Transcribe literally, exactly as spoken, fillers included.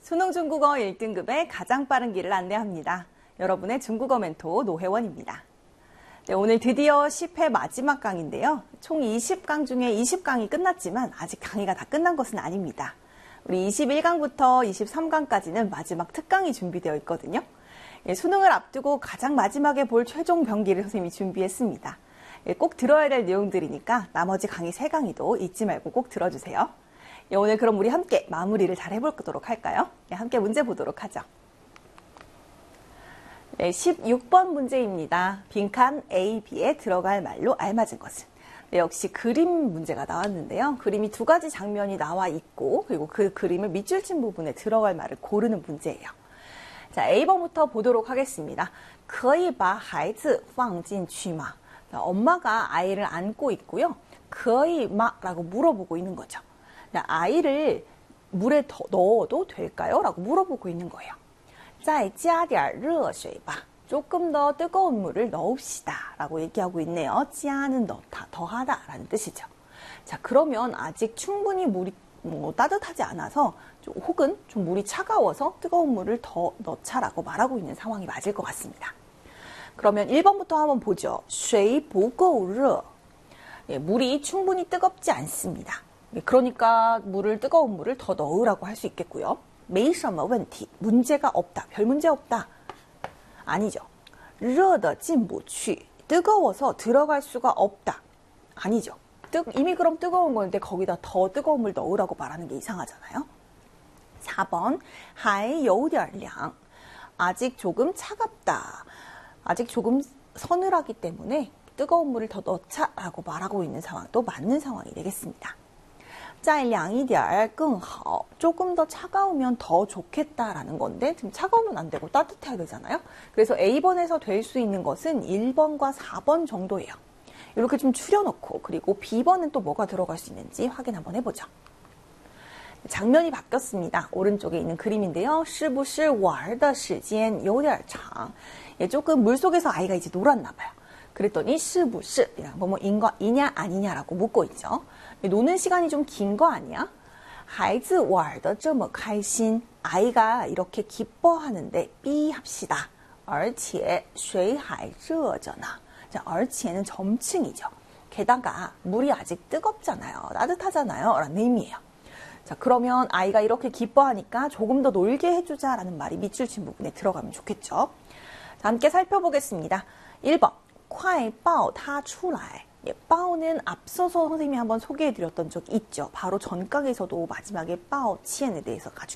수능 중국어 일 등급의 가장 빠른 길을 안내합니다. 여러분의 중국어 멘토 노혜원입니다. 네, 오늘 드디어 십 회 마지막 강인데요. 총 이십 강 중에 이십 강이 끝났지만 아직 강의가 다 끝난 것은 아닙니다. 우리 이십일 강부터 이십삼 강까지는 마지막 특강이 준비되어 있거든요. 예, 수능을 앞두고 가장 마지막에 볼 최종 병기를 선생님이 준비했습니다. 예, 꼭 들어야 될 내용들이니까 나머지 강의 세 강의도 잊지 말고 꼭 들어주세요. 예, 오늘 그럼 우리 함께 마무리를 잘 해보도록 할까요? 예, 함께 문제 보도록 하죠. 네, 십육 번 문제입니다. 빈칸 A, B에 들어갈 말로 알맞은 것은? 네, 역시 그림 문제가 나왔는데요. 그림이 두 가지 장면이 나와 있고 그리고 그 그림을 밑줄 친 부분에 들어갈 말을 고르는 문제예요. 자, A번부터 보도록 하겠습니다. 可以把孩子放进去吗? 엄마가 아이를 안고 있고요. 可以吗? 라고 물어보고 있는 거죠. 아이를 물에 더 넣어도 될까요? 라고 물어보고 있는 거예요. 再加点热水吧. 조금 더 뜨거운 물을 넣읍시다. 라고 얘기하고 있네요. 加는 넣다, 더하다 라는 뜻이죠. 자, 그러면 아직 충분히 물이 뭐 따뜻하지 않아서 좀, 혹은 좀 물이 차가워서 뜨거운 물을 더 넣자라고 말하고 있는 상황이 맞을 것 같습니다. 그러면 일 번부터 한번 보죠. 水不够热. 예, 물이 충분히 뜨겁지 않습니다. 예, 그러니까 물을 뜨거운 물을 더 넣으라고 할 수 있겠고요. 没什么问题. 문제가 없다. 별 문제 없다. 아니죠. 热的进不去. 뜨거워서 들어갈 수가 없다. 아니죠. 뜨, 이미 그럼 뜨거운 건데 거기다 더 뜨거운 물 넣으라고 말하는 게 이상하잖아요. 사 번 还有点凉. 아직 조금 차갑다. 아직 조금 서늘하기 때문에 뜨거운 물을 더 넣자라고 말하고 있는 상황도 맞는 상황이 되겠습니다. 再凉一点更好. 조금 더 차가우면 더 좋겠다라는 건데 지금 차가우면 안 되고 따뜻해야 되잖아요. 그래서 A번에서 될 수 있는 것은 일 번과 사 번 정도예요. 이렇게 좀 추려놓고 그리고 B번은 또 뭐가 들어갈 수 있는지 확인 한번 해보죠. 장면이 바뀌었습니다. 오른쪽에 있는 그림인데요. 是不是玩的时间有点长? 예, 조금 물속에서 아이가 이제 놀았나 봐요. 그랬더니 是不是 뭐뭐인 거 이냐 아니냐라고 묻고 있죠. 노는 시간이 좀 긴 거 아니야? 孩子玩得这么开心. 아이가 이렇게 기뻐하는데 B 합시다. 而且水还热着呢. 자, 而且는 점칭이죠. 게다가 물이 아직 뜨겁잖아요. 따뜻하잖아요. 라는 의미예요. 자, 그러면 아이가 이렇게 기뻐하니까 조금 더 놀게 해주자라는 말이 밑줄 친 부분에 들어가면 좋겠죠. 자, 함께 살펴보겠습니다. 일 번 快抱他出来. 예, 抱는 앞서서 선생님이 한번 소개해드렸던 적 있죠. 바로 전강에서도 마지막에 抱 치엔에 대해서 아주